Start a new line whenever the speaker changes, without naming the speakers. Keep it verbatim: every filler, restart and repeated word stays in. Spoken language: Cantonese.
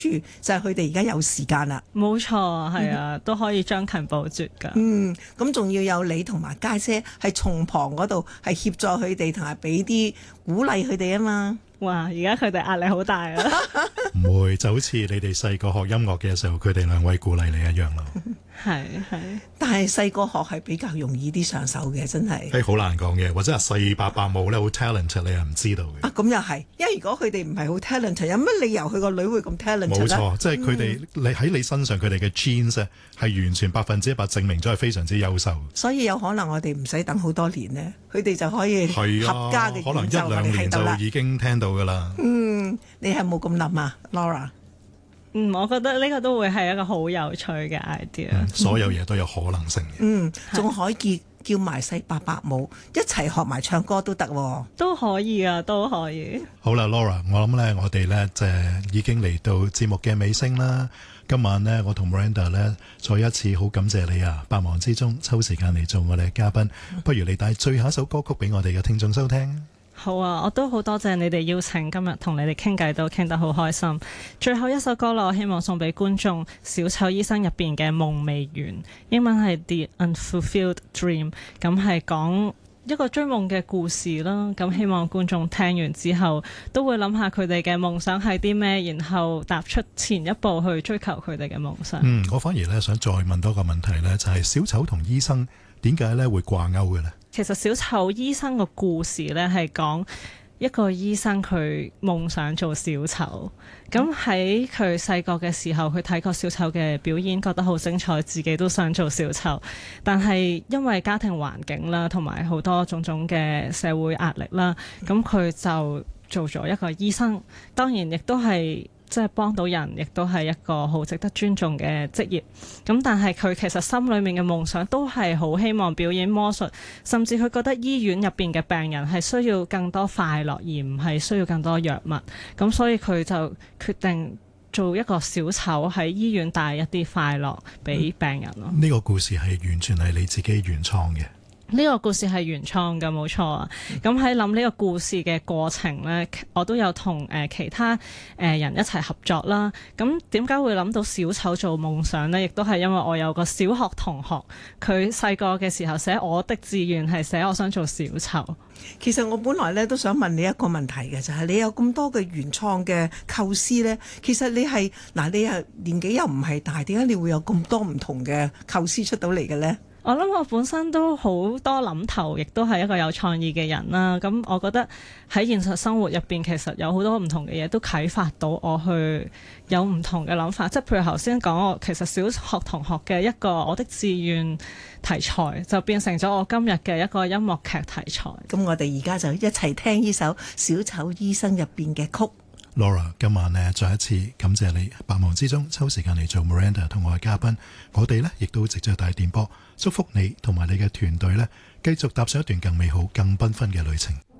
住就係佢哋而家有時間啦。
冇錯，係啊，都可以將勤補拙㗎。
嗯，咁仲要有你同埋家姐係從旁嗰度係協助佢哋，同埋俾啲鼓勵佢哋啊嘛。
哇！而家佢哋壓力好大啊。
唔會，就好似你哋細個學音樂嘅時候，佢哋兩位鼓勵你一樣咯。
係係，
但係細個學係比較容易啲上手嘅，真係。
誒，好難講嘅，或者係四伯伯母咧好 talent， 你係唔知道嘅。
啊，咁又係，因為如果佢哋唔係好 talent， 有乜理由佢個女會咁 talent 咧？
冇錯，即係佢哋你喺你身上，佢哋嘅 genes 咧係完全百分之一百證明咗係非常之優秀。
所以有可能我哋唔使等好多年呢，佢哋就可以合家嘅
可能一兩年就已經聽到㗎啦。
嗯，你係冇咁諗啊 ，Laura？
嗯，我覺得呢個都會係一個好有趣嘅 idea。
嗯、所有嘢都有可能性嘅。
嗯，仲可以叫埋細伯伯母一齊學埋唱歌都得喎。
都可以啊，都可以。
好啦 ，Laura， 我諗咧，我哋咧就已經嚟到節目嘅尾聲啦。今晚呢，我同 Miranda 呢，再一次好感謝你啊！百忙之中抽時間嚟做我哋嘅嘉賓，不如你帶最後一首歌曲俾我哋嘅聽眾收聽。
好啊，我都好多謝你哋邀請，今日同你哋傾偈都傾得好開心。最後一首歌啦，我希望送俾觀眾《小丑醫生》入邊嘅《夢未完》，英文係 The Unfulfilled Dream， 咁係講一個追夢嘅故事啦。咁希望觀眾聽完之後都會諗下佢哋嘅夢想係啲咩，然後踏出前一步去追求佢哋嘅夢想。
嗯，我反而咧想再問多個問題呢，就係、是、小丑同醫生點解咧會掛鈎嘅呢？
其實小丑醫生個故事呢，係講一個醫生佢夢想做小丑，咁喺佢細個嘅時候，佢睇過小丑嘅表演，覺得好精彩，自己都想做小丑，但係因為家庭環境啦，同埋好多種種嘅社會壓力啦，咁佢就做咗一個醫生，當然亦都係即係幫到人，亦都係一個好值得尊重嘅職業。咁但係佢其實心裏面嘅夢想都係好希望表演魔術，甚至佢覺得醫院入邊嘅病人係需要更多快樂，而唔係需要更多藥物。咁所以佢就決定做一個小丑喺醫院帶一啲快樂俾病人咯。
呢、嗯，這個故事係完全係你自己原創嘅。
呢個故事係原創嘅，冇錯啊。咁喺諗呢個故事嘅過程呢，我都有同誒其他誒人一齊合作啦。咁點解會諗到小丑做夢想呢？亦都係因為我有個小學同學，佢細個嘅時候寫我的志願係寫我想做小丑。
其實我本來咧都想問你一個問題嘅，就係、是、你有咁多嘅原創嘅構思呢？其實你係嗱，你又年紀又唔係大，點解你會有咁多唔同嘅構思出到嚟嘅呢？
我諗我本身都好多諗頭，亦都係一個有創意嘅人啦。咁我覺得喺現實生活入邊，其實有好多唔同嘅嘢都啟發到我去有唔同嘅諗法。即係譬如頭先講我其實小學同學嘅一個我的志願題材，就變成咗我今日嘅一個音樂劇題材。
咁我哋而家就一齊聽呢首《小丑醫生》入邊嘅曲。
Laura， 今晚呢再一次感謝你百忙之中抽時間嚟做 Miranda 同我嘅嘉賓，我哋呢亦都藉著大電波祝福你同埋你嘅團隊呢繼續踏上一段更美好、更繽紛嘅旅程。